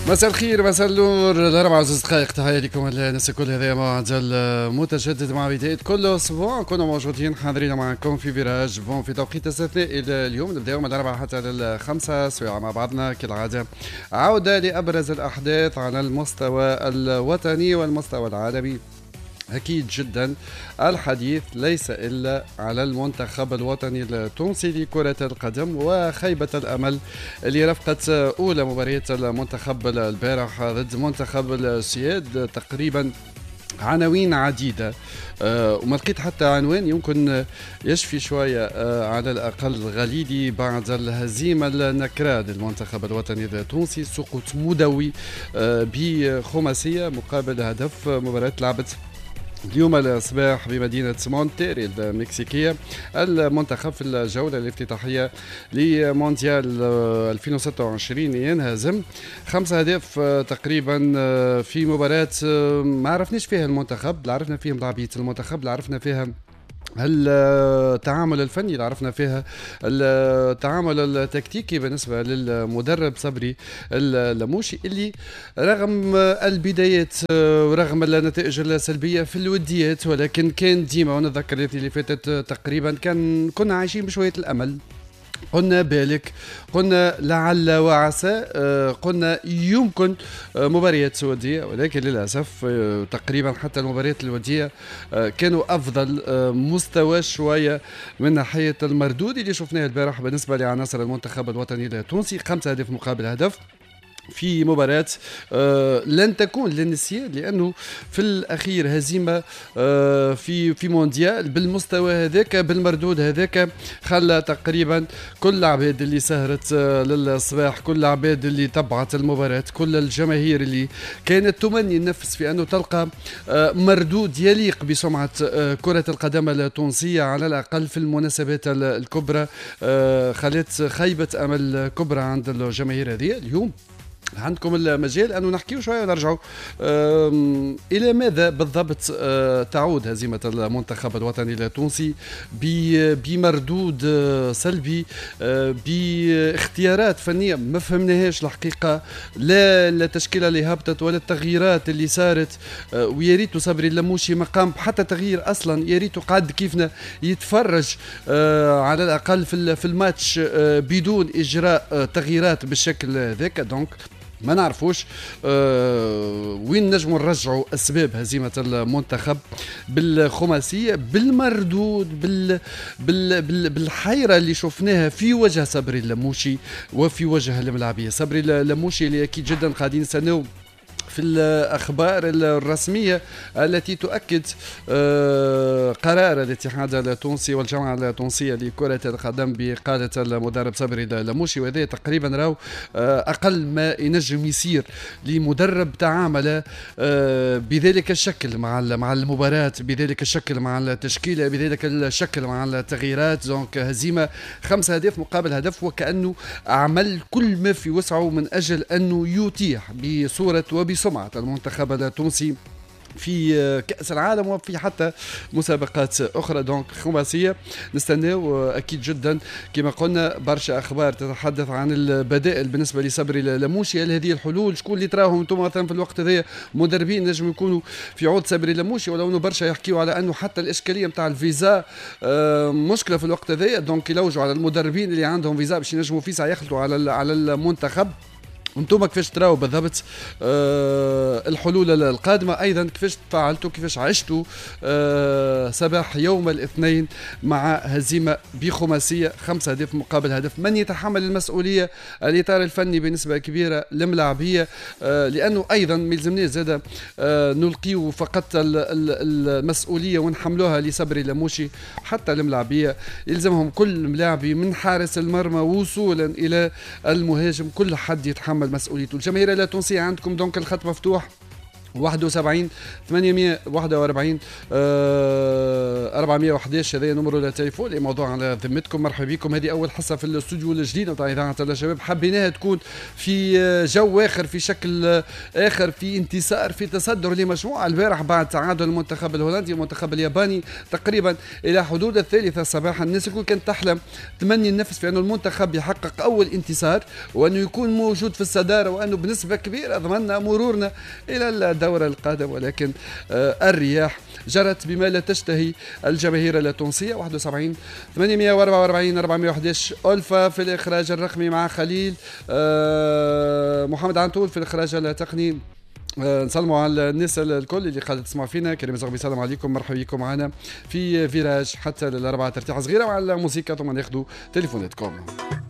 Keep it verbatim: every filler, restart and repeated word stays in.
مساء الخير، مساء النور، الأربعة وزوز دقائق. تحية لكم الناس الكل. هذا موعد متجدد مع بداية كل أسبوع كنا موجودين حاضرين معكم في فيراج بون في توقيت استثنائي. اليوم نبداو من الأربعة حتى للخمسة سواء مع بعضنا كالعادة، عودة لأبرز الأحداث على المستوى الوطني والمستوى العالمي. أكيد جدا الحديث ليس إلا على المنتخب الوطني التونسي لكرة القدم وخيبة الأمل اللي رفقت أولى مباريات المنتخب البارح ضد منتخب السياد. تقريبا عناوين عديدة أه وما لقيت حتى عنوان يمكن يشفي شوية أه على الأقل غليلي بعد الهزيمة النكراء للمنتخب الوطني التونسي. سقوط مدوي أه بخماسية مقابل هدف. مباراة لعبت اليوم الصباح بمدينة مونتيري المكسيكية. المنتخب في الجولة الافتتاحية لمونديال ألفين وستة وعشرين ينهزم خمسة أهداف تقريبا في مباراة ما عرفناش فيها المنتخب، لا عرفنا فيها ملاعبية المنتخب، لا عرفنا فيها التعامل الفني، اللي عرفنا فيها التعامل التكتيكي بالنسبة للمدرب صبري اللموشي، اللي رغم البدايات ورغم النتائج السلبية في الوديات ولكن كان ديما، ونتذكر اللي فاتت تقريبا كان كنا عايشين بشوية الأمل. قلنا بالك، قلنا لعل وعسى، قلنا يمكن مباريات سعودية، ولكن للأسف تقريبا حتى المباريات الودية كانوا أفضل مستوى شوية من ناحية المردود اللي شفناه البارح بالنسبة لعناصر المنتخب الوطني التونسي. خمسة هدف مقابل هدف في مباراة آه لن تكون للنسيان، لأنه في الأخير هزيمة آه في في مونديال بالمستوى هذاك بالمردود هذاك خلى تقريبا كل العباد اللي سهرت آه للصباح، كل العباد اللي تبعت المباراة، كل الجماهير اللي كانت تمني النفس في أنه تلقى آه مردود يليق بسمعة آه كرة القدم التونسية على الأقل في المناسبات الكبرى، آه خلت خيبة أمل كبرى عند الجماهير هذه. اليوم عندكم المجال أنه نحكيو شوية ونرجعوا إلى ماذا بالضبط تعود هزيمة المنتخب الوطني التونسي بمردود سلبي، باختيارات فنية ما فهمناهاش الحقيقة، لا التشكيلة اللي هبطت ولا التغييرات اللي صارت. وياريتو صبري اللموشي ما قام بحتى تغيير أصلا، ياريتو قاعد كيفنا يتفرج على الأقل في الماتش بدون إجراء تغييرات بالشكل ذاك. دونك ما نعرفوش أه وين نجموا نرجعوا أسباب هزيمة المنتخب بالخماسية، بالمردود، بال بال بال بالحيرة اللي شفناها في وجه صبري اللموشي وفي وجه الملاعبية. صبري اللموشي اللي أكيد جدا قاعدين نستناو في الأخبار الرسمية التي تؤكد قرار الاتحاد التونسي والجامعة التونسية لكرة القدم بقادة المدرب صبري اللموشي، وهذا تقريبا راهو أقل ما ينجم يصير لمدرب تعامل بذلك الشكل مع مع المباراة، بذلك الشكل مع التشكيلة، بذلك الشكل مع التغييرات. دونك هزيمة خمسة هدف مقابل هدف، وكأنه عمل كل ما في وسعه من أجل أنه يتيح بصورة وبصورة سمعة المنتخب التونسي في كأس العالم وفي حتى مسابقات أخرى. دونك خماسية نستناو أكيد جدا كما قلنا برشا أخبار تتحدث عن البدائل بالنسبة لصبري اللموشي. هل هذه الحلول؟ شكون اللي تراهم انتم مثلا في الوقت هذا مدربين نجم يكونوا في عود صبري اللموشي؟ ولو انه برشا يحكيوا على انه حتى الاشكاليه نتاع الفيزا مشكله في الوقت هذا، دونك يلوجوا على المدربين اللي عندهم فيزا باش ينجموا فيسا يخلطوا على على المنتخب. انتم كيفاش تراو بالضبط أه الحلول القادمه؟ ايضا كيفاش تفاعلتوا، كيفاش عشتوا أه صباح يوم الاثنين مع هزيمه بخماسيه خمسة هدف مقابل هدف؟ من يتحمل المسؤوليه؟ الاطار الفني بنسبه كبيره الملاعبيه، أه لانه ايضا ما يلزمناش زاده أه نلقيو فقط المسؤوليه ونحملوها لصبري اللموشي، حتى الملاعبيه يلزمهم كل ملاعبي من حارس المرمى وصولا الى المهاجم كل حد يتحمل مسؤوليته. الجماهير التونسية عندكم دونك الخط مفتوح واحد وسبعين ثمانمائة وواحد وأربعين آه أربعمائة وأحد عشر. هذا نمر التليفون لموضوع على ذمتكم. مرحبا بكم. هذه اول حصه في الاستوديو الجديد نتاع اذاعه الشباب، حبيناها تكون في جو اخر، في شكل اخر، في انتصار، في تصدر لمجموعه البارح بعد تعادل المنتخب الهولندي والمنتخب الياباني تقريبا الى حدود الثالثه صباحا. الناس الكل كانت تحلم تمني النفس في انه المنتخب يحقق اول انتصار وانه يكون موجود في الصداره وانه بنسبه كبيره ضمننا مرورنا الى الدورة القادم، ولكن آه الرياح جرت بما لا تشتهي الجماهير التونسية. واحد وسبعين ثمانمائة وأربعة وأربعين أربعمائة وأحد عشر. ألفا في الإخراج الرقمي مع خليل، آه محمد عنتول في الإخراج التقني. آه نسلموا على الناس الكل اللي قاعدة تسمع فينا. كريم زغبي سلام عليكم، مرحبا بكم معنا في فيراج حتى للأربعة ترتيح صغيرة مع الموسيقى ثم ناخذوا تليفوناتكم.